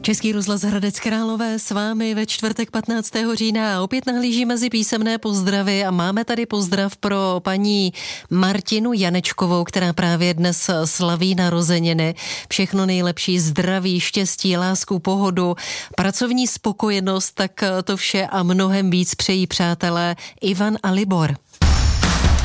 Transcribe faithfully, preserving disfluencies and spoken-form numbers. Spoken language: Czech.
Český rozhlas Hradec Králové s vámi ve čtvrtek patnáctého října. Opět nahlíží mezi písemné pozdravy a máme tady pozdrav pro paní Martinu Janečkovou, která právě dnes slaví narozeniny. Všechno nejlepší, zdraví, štěstí, lásku, pohodu, pracovní spokojenost, tak to vše a mnohem víc přejí přátelé Ivan a Libor.